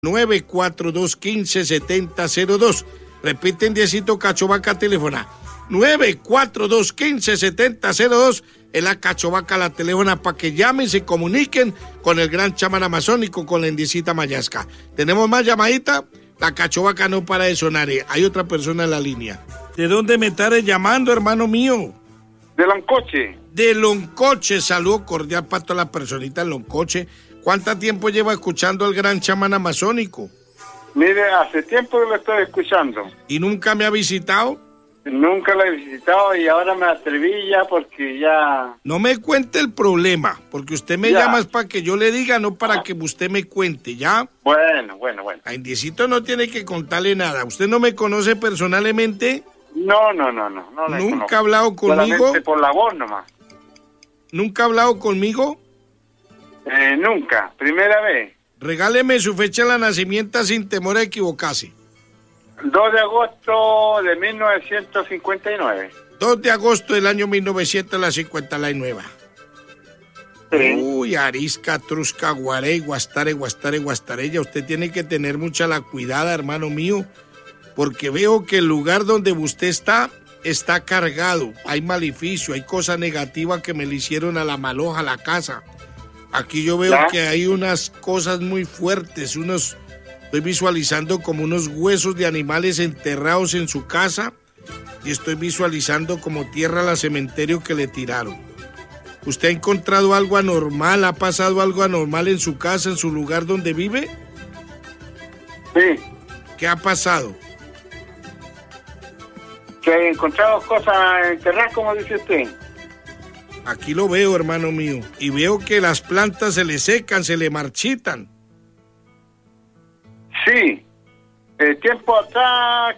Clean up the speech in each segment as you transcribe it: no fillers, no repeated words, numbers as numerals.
942-157002. Repiten, Diecito, Cachovaca, teléfona 942-157002. Es la Cachovaca, la teléfona para que llamen y se comuniquen con el gran chamán amazónico, con la Indicita Mayasca. ¿Tenemos más llamadita? La Cachovaca no para de sonar. Hay otra persona en la línea. ¿De dónde me estaré llamando, hermano mío? De Loncoche. De Loncoche. Saludo cordial para toda la personita en Loncoche. ¿Cuánto tiempo lleva escuchando al gran chamán amazónico? Mire, hace tiempo que lo estoy escuchando. ¿Y nunca me ha visitado? Nunca lo he visitado y ahora me atreví ya porque ya... No me cuente el problema, porque usted me llama es para que yo le diga, no para que usted me cuente, ¿ya? Bueno. A Indiecito no tiene que contarle nada. ¿Usted no me conoce personalmente? No. ¿Nunca ha hablado conmigo? Solamente por la voz nomás. ¿Nunca ha hablado conmigo? Nunca, primera vez. Regáleme su fecha de nacimiento sin temor a equivocarse. 2 de agosto de 1959. 2 de agosto del año 1959. Sí. Uy, arisca, trusca, guaré, guastare. Ya usted tiene que tener mucha la cuidada, hermano mío, porque veo que el lugar donde usted está cargado. Hay maleficio, hay cosas negativas que me le hicieron a la maloja, a la casa. Aquí yo veo que hay unas cosas muy fuertes, estoy visualizando como unos huesos de animales enterrados en su casa y estoy visualizando como tierra al cementerio que le tiraron. ¿Usted ha encontrado algo anormal? ¿Ha pasado algo anormal en su casa, en su lugar donde vive? Sí. ¿Qué ha pasado? Que he encontrado cosas enterradas, como dice usted. Aquí lo veo, hermano mío, y veo que las plantas se le secan, se le marchitan. Sí, tiempo atrás,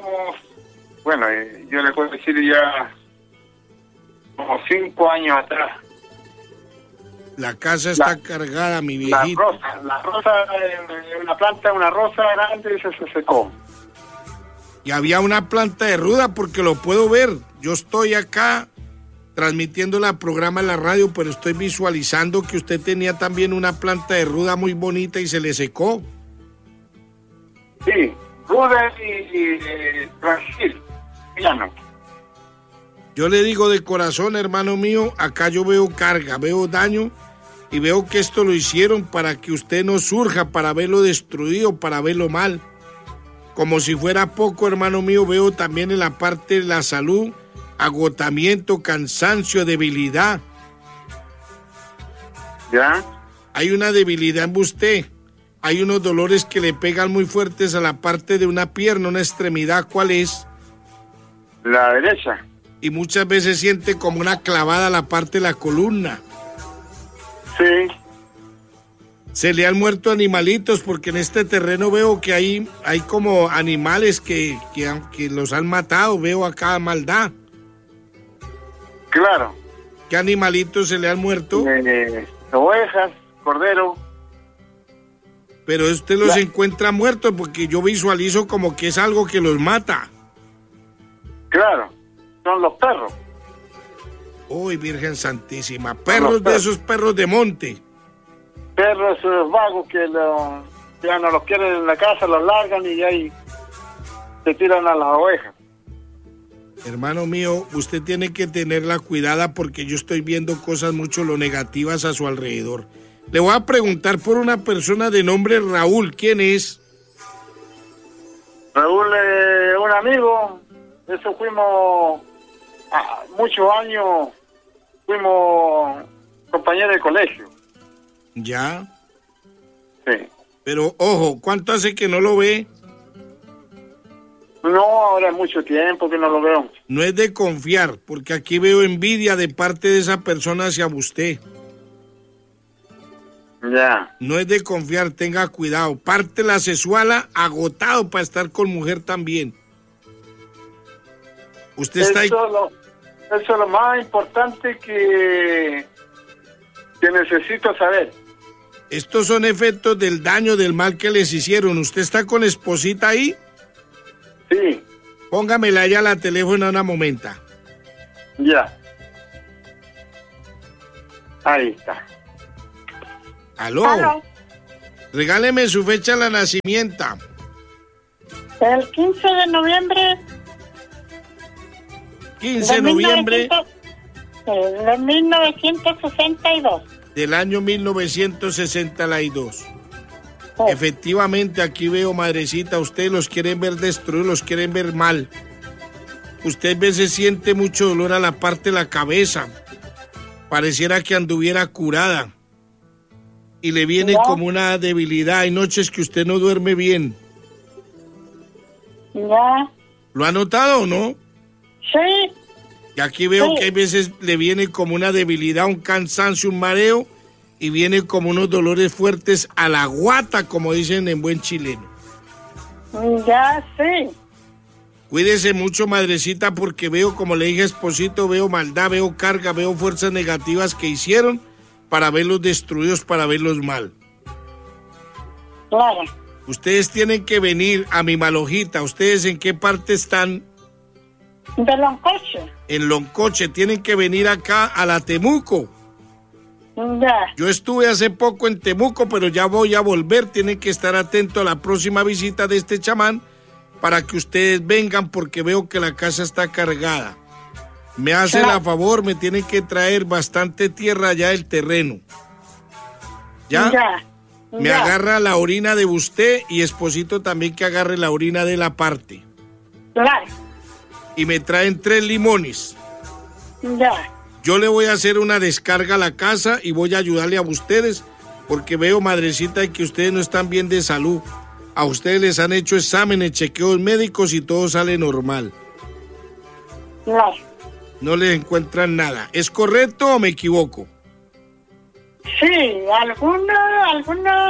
yo le puedo decir ya como 5 años atrás. La casa está cargada, mi viejito. La rosa, una planta, una rosa grande y se secó. Y había una planta de ruda porque lo puedo ver. Yo estoy acá transmitiendo el programa en la radio, pero estoy visualizando que usted tenía también una planta de ruda muy bonita y se le secó. Sí, ruda y Brasil, piano. Yo le digo de corazón, hermano mío, acá yo veo carga, veo daño y veo que esto lo hicieron para que usted no surja, para verlo destruido, para verlo mal. Como si fuera poco, hermano mío, veo también en la parte de la salud agotamiento, cansancio, debilidad. ¿Ya? Hay una debilidad en usted. Hay unos dolores que le pegan muy fuertes a la parte de una pierna, una extremidad. ¿Cuál es? La derecha. Y muchas veces siente como una clavada a la parte de la columna. Sí. Se le han muerto animalitos porque en este terreno veo que hay como animales que los han matado. Veo acá maldad. Claro. ¿Qué animalitos se le han muerto? Ovejas, cordero. Pero usted los encuentra muertos porque yo visualizo como que es algo que los mata. Claro, son los perros. Uy, Virgen Santísima. Perros de esos perros de monte. Perros vagos que ya no los quieren en la casa, los largan y ahí se tiran a las ovejas. Hermano mío, usted tiene que tener la cuidada porque yo estoy viendo cosas mucho lo negativas a su alrededor. Le voy a preguntar por una persona de nombre Raúl. ¿Quién es? Raúl, un amigo. Eso fuimos muchos años, fuimos compañeros de colegio. ¿Ya? Sí. Pero, ojo, ¿cuánto hace que no lo ve? No, ahora es mucho tiempo que no lo veo. No es de confiar, porque aquí veo envidia de parte de esa persona hacia usted. Ya. No es de confiar, tenga cuidado. Parte la sexuala agotado para estar con mujer también. Usted está ahí. Eso es lo más importante que necesito saber. Estos son efectos del daño, del mal que les hicieron. ¿Usted está con esposita ahí? Sí. Póngamela ya a la teléfono una momenta. Ya. Ahí está. ¿Aló? Regáleme su fecha de nacimiento. El 15 de noviembre. 15 de noviembre. De 1962. Del año 1962. Sí. Efectivamente, aquí veo, madrecita, ustedes los quieren ver destruidos, los quieren ver mal. Usted a veces siente mucho dolor a la parte de la cabeza. Pareciera que anduviera curada. Y le viene como una debilidad. Hay noches que usted no duerme bien. Ya. ¿Lo ha notado o no? Sí. Y aquí veo que hay veces le viene como una debilidad, un cansancio, un mareo. Y viene como unos dolores fuertes a la guata, como dicen en buen chileno. Ya, sí. Cuídese mucho, madrecita, porque veo, como le dije, esposito, veo maldad, veo carga, veo fuerzas negativas que hicieron para verlos destruidos, para verlos mal. Claro. Ustedes tienen que venir a mi Malojita. ¿Ustedes en qué parte están? De Loncoche. En Loncoche. Tienen que venir acá a la Temuco. Ya. Yo estuve hace poco en Temuco, pero ya voy a volver. Tienen que estar atentos a la próxima visita de este chamán para que ustedes vengan, porque veo que la casa está cargada. Me hace el favor, me tienen que traer bastante tierra allá del terreno. ¿Ya? Ya. Me agarra la orina de usted y esposito también que agarre la orina de la parte. Claro. Y me traen 3 limones. Ya. Yo le voy a hacer una descarga a la casa y voy a ayudarle a ustedes, porque veo, madrecita, que ustedes no están bien de salud. A ustedes les han hecho exámenes, chequeos médicos y todo sale normal. Claro. No les encuentran nada. ¿Es correcto o me equivoco? Sí, algunos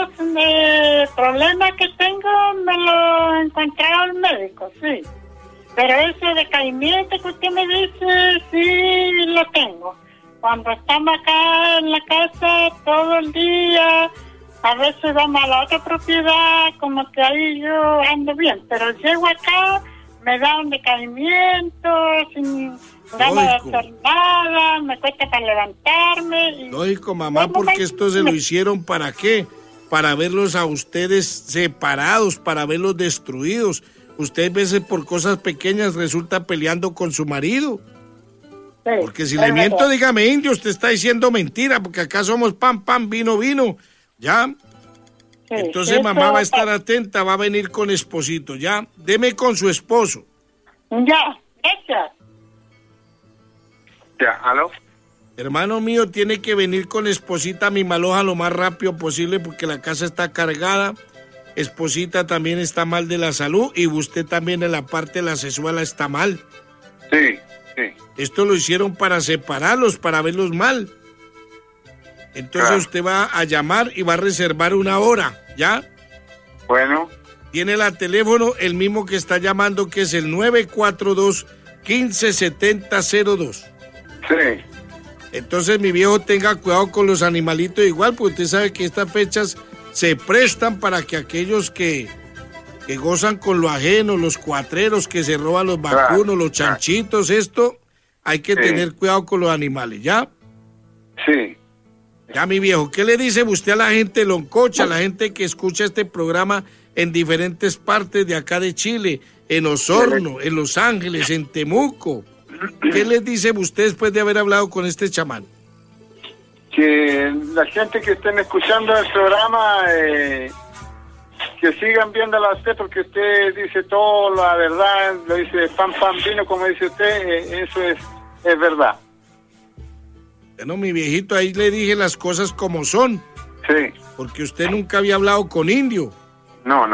problemas que tengo me lo encontraron el médico, sí. Pero ese decaimiento que usted me dice, sí lo tengo. Cuando estamos acá en la casa todo el día, a veces vamos a la otra propiedad, como que ahí yo ando bien. Pero llego acá, me da un decaimiento, sin ganas de hacer nada, me cuesta para levantarme. Lógico, mamá, porque esto se lo hicieron ¿para qué? Para verlos a ustedes separados, para verlos destruidos. Usted a veces por cosas pequeñas resulta peleando con su marido. Sí, porque si le miento, dígame, indio, usted está diciendo mentira, porque acá somos pan, pan, vino, vino. ¿Ya? Sí, entonces sí, mamá va a estar atenta, va a venir con esposito, ¿ya? Deme con su esposo. Ya, gracias. Ya, ¿aló? Hermano mío, tiene que venir con esposita a mi Maloja lo más rápido posible porque la casa está cargada. Esposita también está mal de la salud y usted también en la parte de la sexual está mal. Sí, sí. Esto lo hicieron para separarlos, para verlos mal. Entonces usted va a llamar y va a reservar una hora, ¿ya? Bueno. Tiene el teléfono, el mismo que está llamando, que es el 942-157002. Sí. Entonces, mi viejo, tenga cuidado con los animalitos igual, porque usted sabe que estas fechas se prestan para que aquellos que gozan con lo ajeno, los cuatreros que se roban los vacunos, los chanchitos, esto, hay que tener cuidado con los animales, ¿ya? Sí. Ya, mi viejo, ¿qué le dice usted a la gente de Loncocha, a la gente que escucha este programa en diferentes partes de acá de Chile, en Osorno, en Los Ángeles, en Temuco? ¿Qué les dice usted después de haber hablado con este chamán? Que la gente que estén escuchando el programa, que sigan viéndolo a usted, porque usted dice todo la verdad, lo dice pan, pan, vino, como dice usted, eso es verdad. Bueno, mi viejito, ahí le dije las cosas como son. Sí. Porque usted nunca había hablado con indio. No.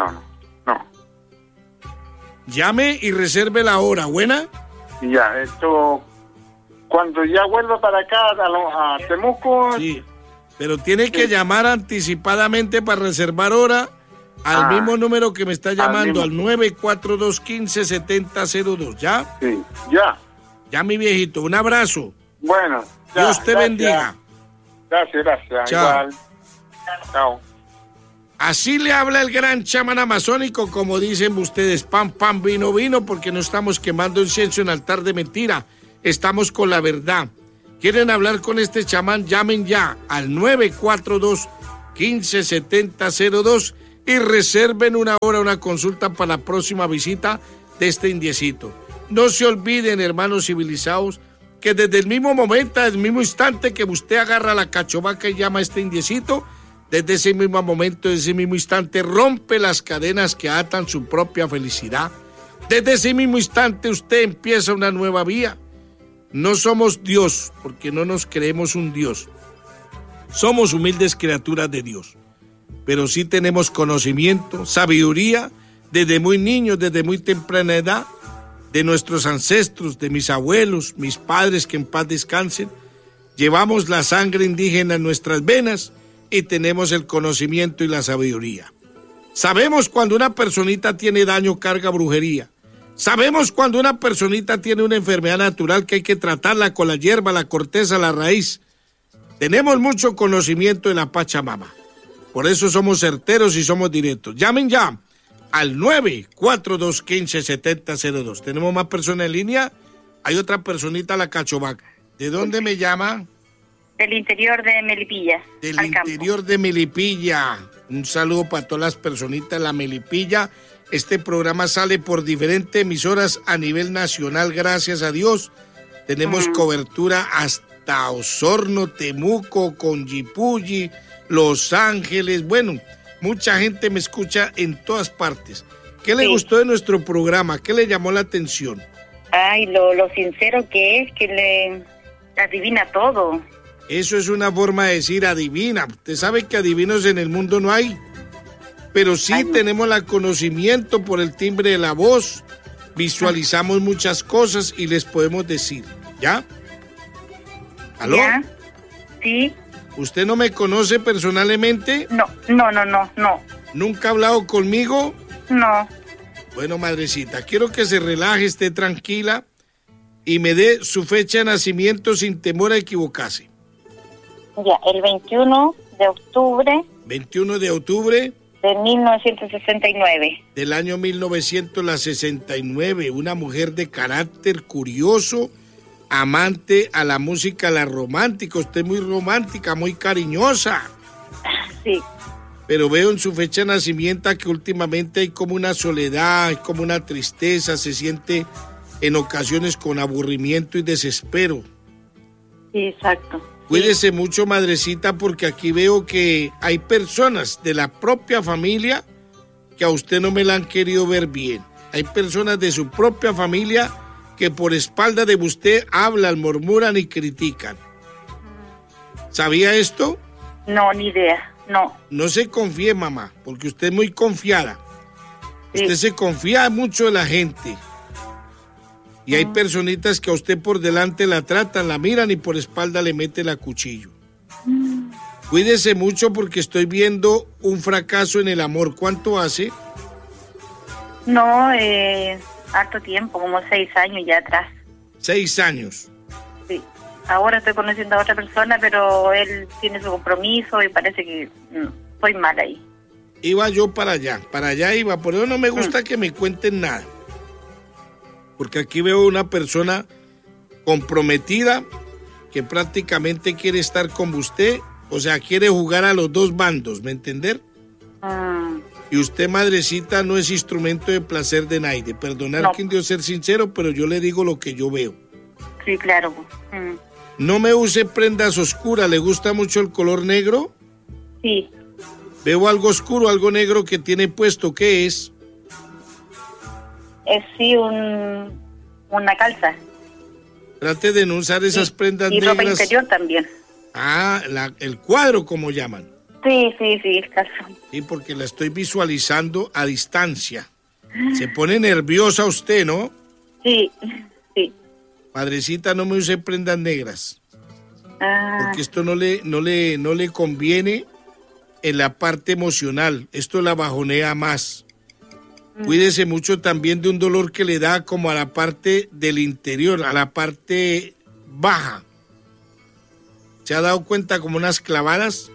Llame y reserve la hora, ¿buena? Ya, esto, cuando ya vuelva para acá a Temuco... Sí, pero tiene que llamar anticipadamente para reservar hora al mismo número que me está llamando, al 942-157002, ¿ya? Sí, ya. Ya, mi viejito, un abrazo. Bueno, ya, Dios te bendiga. Gracias. Chao. Igual. Chao. Así le habla el gran chamán amazónico, como dicen ustedes, pan, pan, vino, vino, porque no estamos quemando incienso en altar de mentira, estamos con la verdad. ¿Quieren hablar con este chamán? Llamen ya al 942 402-1570-02 y reserven una hora, una consulta para la próxima visita de este indiecito. No se olviden, hermanos civilizados, que desde el mismo momento, desde el mismo instante que usted agarra la cachovaca y llama a este indiecito, desde ese mismo momento, desde ese mismo instante, rompe las cadenas que atan su propia felicidad. Desde ese mismo instante usted empieza una nueva vía. No somos Dios, porque no nos creemos un Dios. Somos humildes criaturas de Dios. Pero sí tenemos conocimiento, sabiduría, desde muy niños, desde muy temprana edad, de nuestros ancestros, de mis abuelos, mis padres, que en paz descansen. Llevamos la sangre indígena en nuestras venas y tenemos el conocimiento y la sabiduría. Sabemos cuando una personita tiene daño, carga brujería. Sabemos cuando una personita tiene una enfermedad natural que hay que tratarla con la hierba, la corteza, la raíz. Tenemos mucho conocimiento de la Pachamama. Por eso somos certeros y somos directos. Llamen ya al 942-1570-02. ¿Tenemos más personas en línea? Hay otra personita, la cachovaca. ¿De dónde me llama? Del interior de Melipilla. Del interior de Melipilla. Un saludo para todas las personitas de la Melipilla. Este programa sale por diferentes emisoras a nivel nacional, gracias a Dios. Tenemos cobertura hasta Osorno, Temuco, Conjipulli, Los Ángeles. Bueno, mucha gente me escucha en todas partes. ¿Qué le gustó de nuestro programa? ¿Qué le llamó la atención? Ay, lo sincero que es, que le adivina todo. Eso es una forma de decir adivina. Usted sabe que adivinos en el mundo no hay. Pero sí tenemos el conocimiento por el timbre de la voz. Visualizamos muchas cosas y les podemos decir. ¿Ya? ¿Aló? ¿Ya? Sí. ¿Usted no me conoce personalmente? No. ¿Nunca ha hablado conmigo? No. Bueno, madrecita, quiero que se relaje, esté tranquila y me dé su fecha de nacimiento sin temor a equivocarse. Ya, el 21 de octubre. 21 de octubre. De 1969. Del año 1969. Una mujer de carácter curioso, amante a la música, a la romántica. Usted es muy romántica, muy cariñosa. Sí. Pero veo en su fecha de nacimiento que últimamente hay como una soledad, hay como una tristeza, se siente en ocasiones con aburrimiento y desespero. Sí, exacto. Cuídese mucho, madrecita, porque aquí veo que hay personas de la propia familia que a usted no me la han querido ver bien. Hay personas de su propia familia que por espalda de usted hablan, murmuran y critican. ¿Sabía esto? No, ni idea, no. No se confíe, mamá, porque usted es muy confiada. Sí. Usted se confía mucho de la gente. Y hay personitas que a usted por delante la tratan, la miran y por espalda le mete la cuchillo. Cuídese mucho porque estoy viendo un fracaso en el amor. ¿Cuánto hace? No, harto tiempo, como 6 años ya atrás. 6 años. Sí. Ahora estoy conociendo a otra persona, pero él tiene su compromiso y parece que estoy mal ahí. Iba yo para allá iba. Por eso no me gusta que me cuenten nada. Porque aquí veo una persona comprometida que prácticamente quiere estar con usted, o sea, quiere jugar a los dos bandos, ¿me entender? Y usted, madrecita, no es instrumento de placer de nadie. Perdonar quien dio ser sincero, pero yo le digo lo que yo veo. Sí, claro. No me use prendas oscuras, ¿le gusta mucho el color negro? Sí. Veo algo oscuro, algo negro que tiene puesto, ¿qué es? Es sí, una calza. Trate de no usar esas prendas negras. Y ropa interior también. Ah, el cuadro, como llaman. Sí, el calzón. Sí, porque la estoy visualizando a distancia. Se pone nerviosa usted, ¿no? Sí. Padrecita, no me use prendas negras. Porque esto no le conviene en la parte emocional. Esto la bajonea más. Cuídese mucho también de un dolor que le da como a la parte del interior, a la parte baja. ¿Se ha dado cuenta como unas clavadas?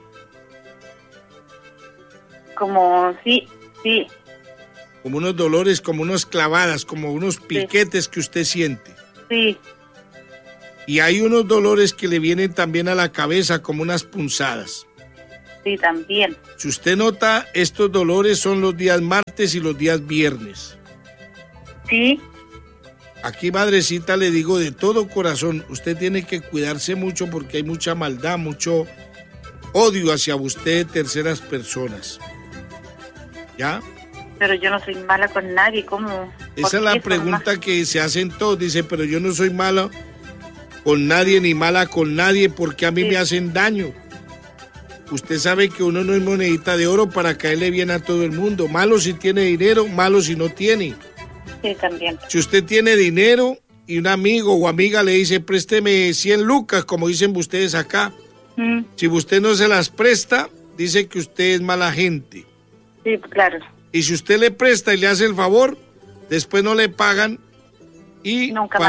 Como, sí. Como unos dolores, como unas clavadas, como unos piquetes que usted siente. Sí. Y hay unos dolores que le vienen también a la cabeza como unas punzadas. Sí, también. Si usted nota, estos dolores son los días martes y los días viernes. Sí. Aquí, madrecita, le digo de todo corazón, usted tiene que cuidarse mucho porque hay mucha maldad, mucho odio hacia usted de terceras personas. ¿Ya? Pero yo no soy mala con nadie, ¿cómo? Esa es la pregunta que se hacen todos. Dice, pero yo no soy mala con nadie ni mala con nadie porque a mí me hacen daño. Usted sabe que uno no es monedita de oro para caerle bien a todo el mundo. Malo si tiene dinero, malo si no tiene. Sí, también. Si usted tiene dinero y un amigo o amiga le dice, présteme 100 lucas, como dicen ustedes acá. Si usted no se las presta, dice que usted es mala gente. Sí, claro. Y si usted le presta y le hace el favor, después no le pagan y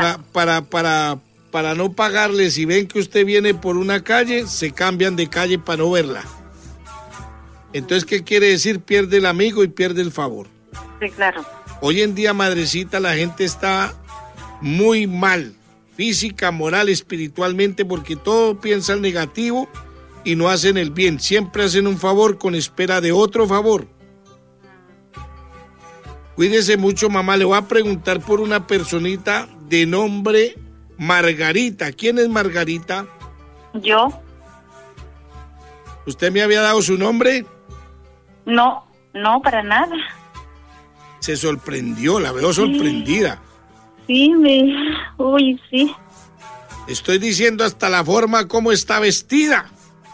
para no pagarle, si ven que usted viene por una calle, se cambian de calle para no verla. Entonces, ¿qué quiere decir? Pierde el amigo y pierde el favor. Sí, claro. Hoy en día, madrecita, la gente está muy mal, física, moral, espiritualmente, porque todo piensa el negativo y no hacen el bien. Siempre hacen un favor con espera de otro favor. Cuídese mucho, mamá. Le voy a preguntar por una personita de nombre Margarita. ¿Quién es Margarita? ¿Yo? ¿Usted me había dado su nombre? No, para nada. Se sorprendió, la veo sorprendida. Sí, uy, sí. Estoy diciendo hasta la forma como está vestida.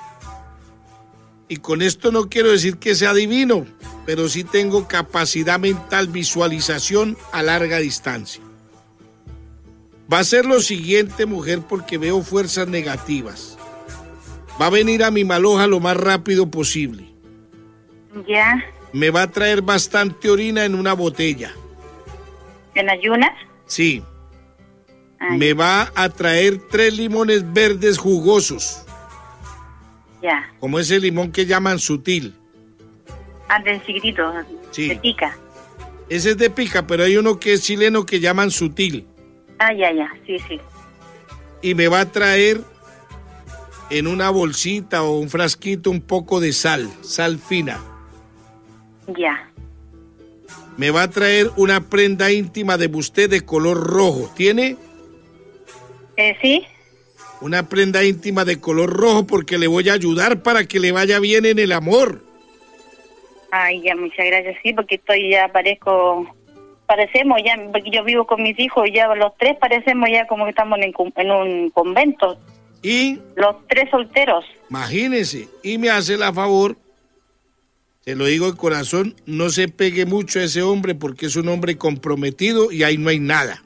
Y con esto no quiero decir que sea divino, pero sí tengo capacidad mental, visualización a larga distancia. Va a ser lo siguiente, mujer, porque veo fuerzas negativas. Va a venir a mi Maloja lo más rápido posible. Ya. Me va a traer bastante orina en una botella. ¿En ayunas? Sí. Me va a traer 3 limones verdes jugosos. Ya. Como ese limón que llaman sutil. Del chiquitito, sí. De pica. Ese es de pica, pero hay uno que es chileno que llaman sutil. Ya, sí. Y me va a traer en una bolsita o un frasquito un poco de sal fina. Ya. Me va a traer una prenda íntima de usted de color rojo. ¿Tiene? Sí. Una prenda íntima de color rojo porque le voy a ayudar para que le vaya bien en el amor. Ay, ya, muchas gracias. Sí, porque parecemos ya, porque yo vivo con mis hijos, ya los 3 parecemos ya como que estamos en un convento. Y los 3 solteros. Imagínese, y me hace la favor, se lo digo de corazón, no se pegue mucho a ese hombre porque es un hombre comprometido y ahí no hay nada.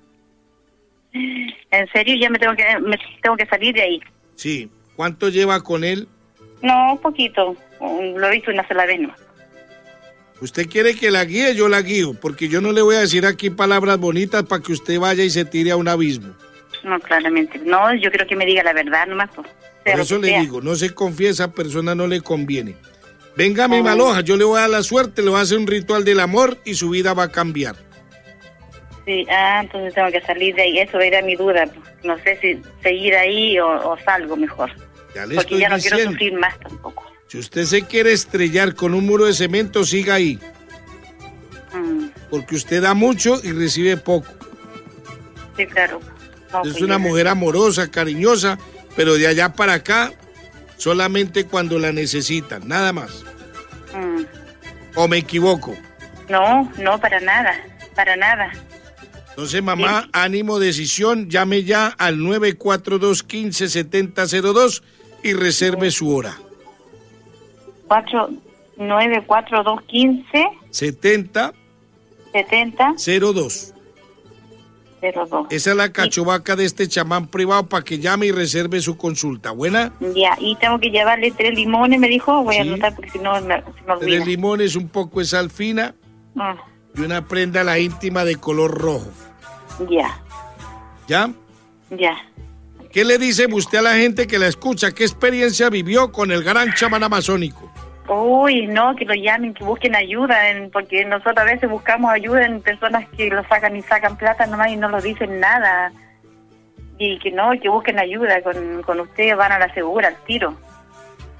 ¿En serio? Ya me tengo que salir de ahí. Sí. ¿Cuánto lleva con él? No, poquito. Lo he visto una sola vez, ¿no? ¿Usted quiere que la guíe? Yo la guío, porque yo no le voy a decir aquí palabras bonitas para que usted vaya y se tire a un abismo. No, claramente. No, yo creo que me diga la verdad nomás. Por eso le digo, no se confíe, esa persona no le conviene. Venga a mi Maloja, yo le voy a dar la suerte, le voy a hacer un ritual del amor y su vida va a cambiar. Sí, entonces tengo que salir de ahí. Eso era mi duda. No sé si seguir ahí o salgo mejor. Ya le porque estoy ya no diciendo. Quiero sufrir más tampoco. Si usted se quiere estrellar con un muro de cemento, siga ahí. Porque usted da mucho y recibe poco. Sí, claro. No, es una mujer amorosa, cariñosa, pero de allá para acá, solamente cuando la necesitan, nada más. ¿O me equivoco? No, para nada. Entonces, mamá, sí. Ánimo, decisión, llame ya al 942-15-7002 y reserve su hora. 942-15 70 02. Esa es la cachovaca de este chamán privado para que llame y reserve su consulta. ¿Buena? Ya, y tengo que llevarle 3 limones, me dijo. Voy a anotar porque si no se me olvida. 3 limones, un poco de sal fina y una prenda la íntima de color rojo. Ya. ¿Ya? Ya. ¿Qué le dice usted a la gente que la escucha? ¿Qué experiencia vivió con el gran chamán amazónico? Uy, no, que lo llamen, que busquen ayuda, porque nosotros a veces buscamos ayuda en personas que lo sacan y sacan plata nomás y no lo dicen nada. Y que no, que busquen ayuda con ustedes, van a la segura, al tiro.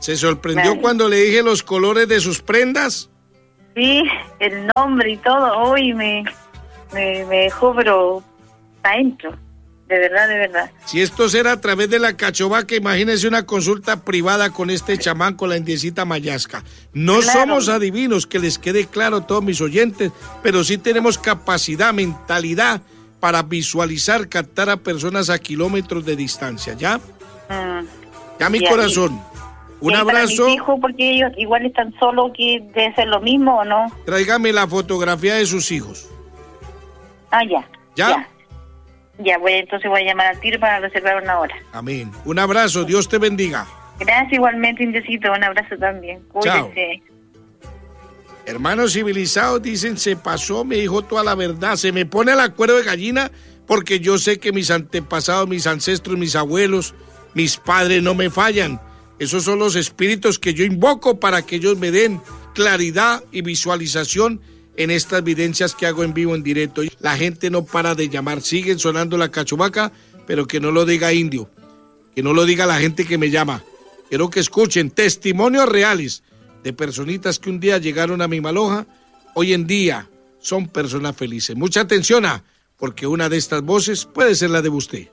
¿Se sorprendió Vale. cuando le dije los colores de sus prendas? Sí, el nombre y todo, hoy me dejó, pero adentro, de verdad. Si esto será a través de la cachovaca, imagínense una consulta privada con este chamán, con la indiecita Mayasca. No Claro. somos adivinos, que les quede claro a todos mis oyentes, pero sí tenemos capacidad, mentalidad para visualizar, captar a personas a kilómetros de distancia, ¿ya? Ya, mi Ya, corazón. Un Y para abrazo. mis hijos, porque ellos igual están solos, que debe ser lo mismo, ¿o no? Tráigame la fotografía de sus hijos. Ya. ¿Ya? Ya, entonces voy a llamar al tiro para reservar una hora. Amén. Un abrazo, Dios te bendiga. Gracias igualmente, Indiecito, un abrazo también. Chao. Cuídense. Hermanos civilizados dicen, se pasó, me dijo toda la verdad. Se me pone el cuero de gallina porque yo sé que mis antepasados, mis ancestros, mis abuelos, mis padres no me fallan. Esos son los espíritus que yo invoco para que ellos me den claridad y visualización en estas videncias que hago en vivo, en directo. La gente no para de llamar, siguen sonando la cachovaca, pero que no lo diga Indio, que no lo diga la gente que me llama. Quiero que escuchen testimonios reales de personitas que un día llegaron a mi maloja, hoy en día son personas felices. Mucha atención, porque una de estas voces puede ser la de usted.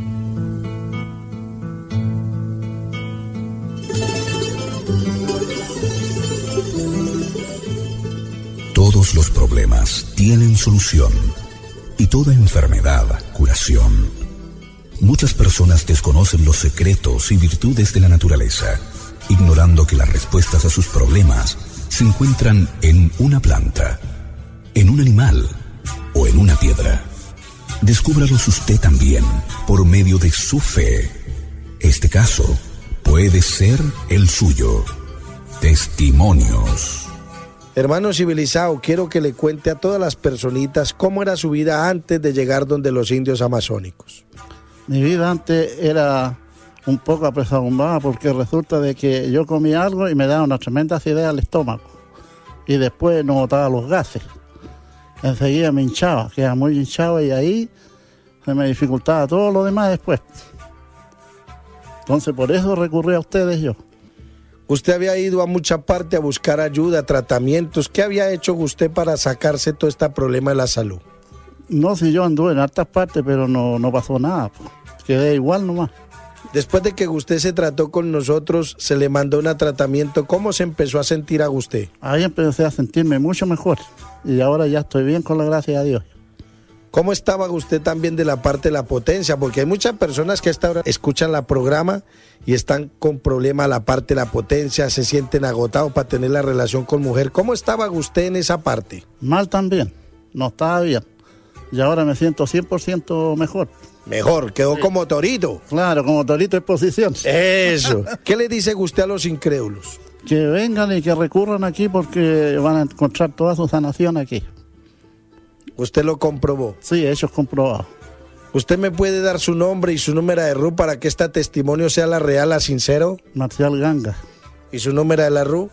Todos los problemas tienen solución y toda enfermedad curación. Muchas personas desconocen los secretos y virtudes de la naturaleza, ignorando que las respuestas a sus problemas se encuentran en una planta, en un animal o en una piedra. Descúbralos usted también por medio de su fe. Este caso puede ser el suyo. Testimonios. Hermano civilizado, quiero que le cuente a todas las personitas cómo era su vida antes de llegar donde los indios amazónicos. Mi vida antes era un poco apresumbada porque resulta de que yo comía algo y me daba una tremenda acidez al estómago. Y después no botaba los gases. Enseguida me hinchaba, quedaba muy hinchado y ahí se me dificultaba todo lo demás después. Entonces por eso recurrí a ustedes yo. Usted había ido a mucha parte a buscar ayuda, tratamientos. ¿Qué había hecho usted para sacarse todo este problema de la salud? No, si yo anduve en hartas partes, pero no pasó nada. Pues. Quedé igual nomás. Después de que usted se trató con nosotros, se le mandó un tratamiento. ¿Cómo se empezó a sentir a usted? Ahí empecé a sentirme mucho mejor. Y ahora ya estoy bien con la gracia de Dios. ¿Cómo estaba usted también de la parte de la potencia? Porque hay muchas personas que hasta ahora escuchan la programa y están con problema a la parte de la potencia, se sienten agotados para tener la relación con mujer. ¿Cómo estaba usted en esa parte? Mal también, no estaba bien. Y ahora me siento 100% mejor. Mejor, quedó como torito. Claro, como torito de posición. Eso. ¿Qué le dice usted a los incrédulos? Que vengan y que recurran aquí porque van a encontrar toda su sanación aquí. ¿Usted lo comprobó? Sí, hechos comprobados. ¿Usted me puede dar su nombre y su número de RU para que este testimonio sea la real, la sincero? Marcial Ganga. ¿Y su número de la RU?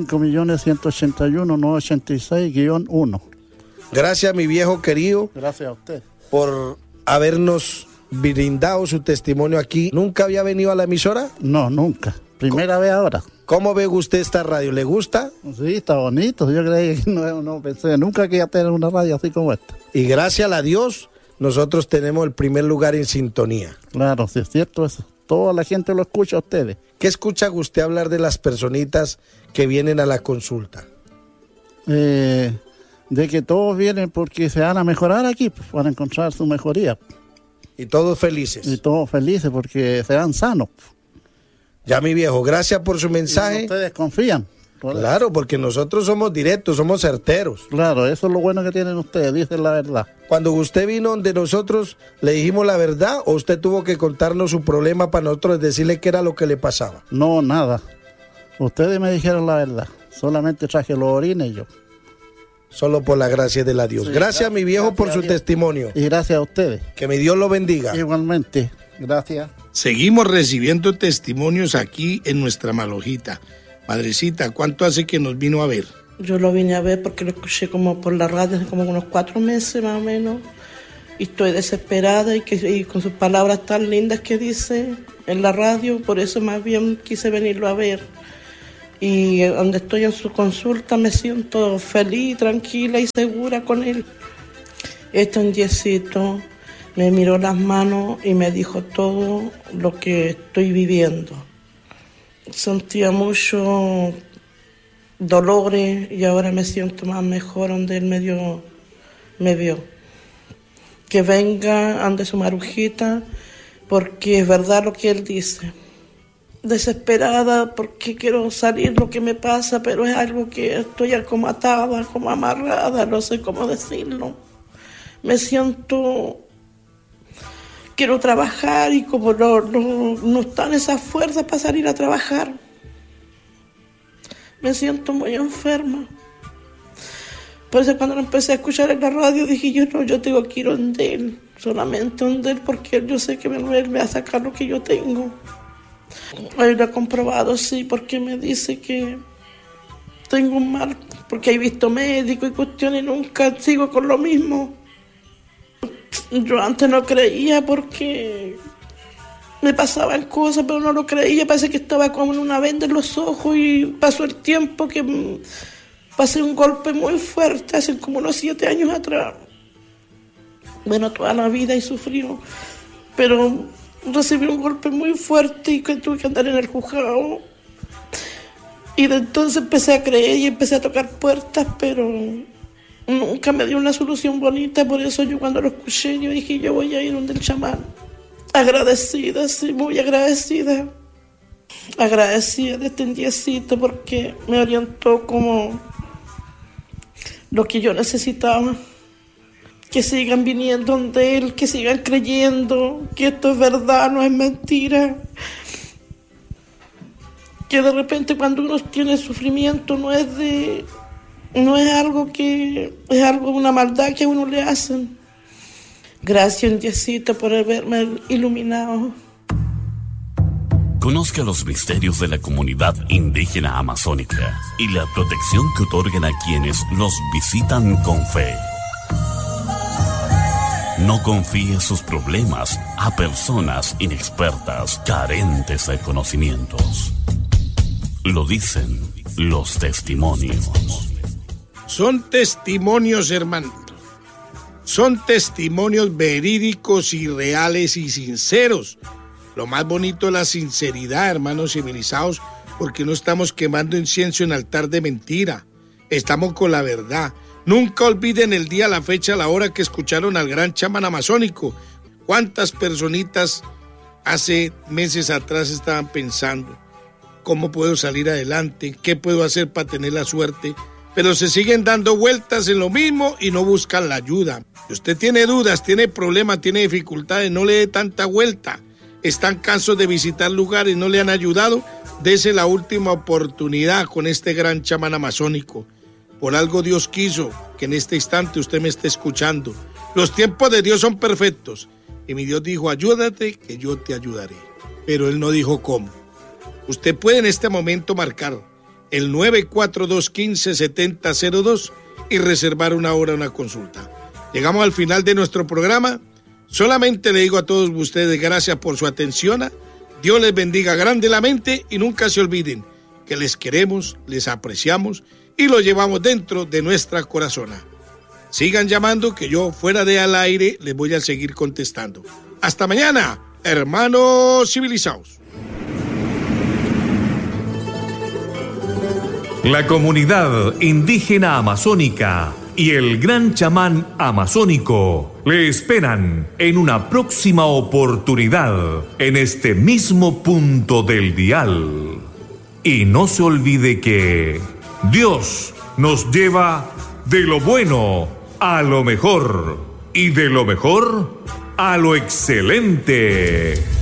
5.181.986-1. Gracias, mi viejo querido. Gracias a usted. Por habernos brindado su testimonio aquí. ¿Nunca había venido a la emisora? No, nunca. Primera vez ahora. ¿Cómo ve usted esta radio? ¿Le gusta? Sí, está bonito. Yo creí que no pensé nunca que iba a tener una radio así como esta. Y gracias a Dios, nosotros tenemos el primer lugar en sintonía. Claro, sí es cierto eso. Toda la gente lo escucha a ustedes. ¿Qué escucha usted hablar de las personitas que vienen a la consulta? De que todos vienen porque se van a mejorar aquí, pues, van a encontrar su mejoría. Y todos felices. Y todos felices porque se van sanos. Ya, mi viejo, gracias por su mensaje. Y ustedes confían. Claro, porque nosotros somos directos, somos certeros. Claro, eso es lo bueno que tienen ustedes, dicen la verdad. Cuando usted vino donde nosotros, ¿le dijimos la verdad o usted tuvo que contarnos su problema para nosotros decirle qué era lo que le pasaba? No, nada. Ustedes me dijeron la verdad. Solamente traje los orines yo. Solo por la gracia de la Dios. Sí, gracias, mi viejo, por su testimonio. Y gracias a ustedes. Que mi Dios lo bendiga. Igualmente. Gracias. Seguimos recibiendo testimonios aquí en nuestra malojita. Madrecita, ¿cuánto hace que nos vino a ver? Yo lo vine a ver porque lo escuché como por la radio hace como unos 4 meses más o menos. Y estoy desesperada y con sus palabras tan lindas que dice en la radio, por eso más bien quise venirlo a ver. Y donde estoy en su consulta me siento feliz, tranquila y segura con él. Un diecito me miró las manos y me dijo todo lo que estoy viviendo. Sentía mucho dolores y ahora me siento más mejor donde él me vio. Que venga, ande su marujita, porque es verdad lo que él dice. Desesperada porque quiero salir lo que me pasa, pero es algo que estoy como atada, como amarrada, no sé cómo decirlo. Me siento, quiero trabajar y como no están esas fuerzas para salir a trabajar, me siento muy enferma. Por eso cuando lo empecé a escuchar en la radio dije yo tengo que ir donde él, solamente donde él, porque yo sé que él me va a sacar lo que yo tengo. Él lo ha comprobado, sí, porque me dice que tengo un mal, porque he visto médico y cuestiones y nunca sigo con lo mismo. Yo antes no creía porque me pasaban cosas, pero no lo creía, parece que estaba como en una venda en los ojos y pasó el tiempo que pasé un golpe muy fuerte, hace como unos 7 años atrás. Bueno, toda la vida he sufrido, pero recibí un golpe muy fuerte y que tuve que andar en el juzgado. Y de entonces empecé a creer y empecé a tocar puertas, pero nunca me dio una solución bonita. Por eso yo cuando lo escuché, yo dije, yo voy a ir donde el chamán. Agradecida, sí, muy agradecida. Agradecida de este indiecito porque me orientó como lo que yo necesitaba. Que sigan viniendo donde él, que sigan creyendo que esto es verdad, no es mentira. Que de repente cuando uno tiene sufrimiento no es algo que es algo, una maldad que a uno le hacen. Gracias, Diosito, por haberme iluminado. Conozca los misterios de la comunidad indígena amazónica y la protección que otorgan a quienes los visitan con fe. No confíe sus problemas a personas inexpertas, carentes de conocimientos. Lo dicen los testimonios. Son testimonios, hermano. Son testimonios verídicos y reales y sinceros. Lo más bonito es la sinceridad, hermanos civilizados, porque no estamos quemando incienso en altar de mentira. Estamos con la verdad. Nunca olviden el día, la fecha, la hora que escucharon al gran chamán amazónico. ¿Cuántas personitas hace meses atrás estaban pensando cómo puedo salir adelante? ¿Qué puedo hacer para tener la suerte? Pero se siguen dando vueltas en lo mismo y no buscan la ayuda. Si usted tiene dudas, tiene problemas, tiene dificultades, no le dé tanta vuelta. Están cansados de visitar lugares, no le han ayudado. Dese la última oportunidad con este gran chamán amazónico. Por algo Dios quiso que en este instante usted me esté escuchando. Los tiempos de Dios son perfectos. Y mi Dios dijo, ayúdate que yo te ayudaré. Pero Él no dijo cómo. Usted puede en este momento marcar el 942-15-7002 y reservar una hora, una consulta. Llegamos al final de nuestro programa. Solamente le digo a todos ustedes gracias por su atención. Dios les bendiga grandemente y nunca se olviden que les queremos, les apreciamos y lo llevamos dentro de nuestra corazona. Sigan llamando que yo fuera de al aire les voy a seguir contestando. Hasta mañana, hermanos civilizados. La comunidad indígena amazónica y el gran chamán amazónico le esperan en una próxima oportunidad en este mismo punto del dial. Y no se olvide que Dios nos lleva de lo bueno a lo mejor y de lo mejor a lo excelente.